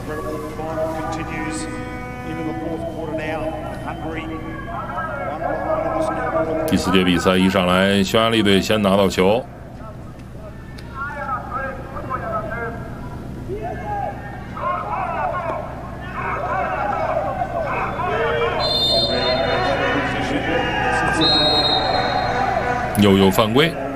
第4节比赛一上来，匈牙利队先拿到球。又有犯规。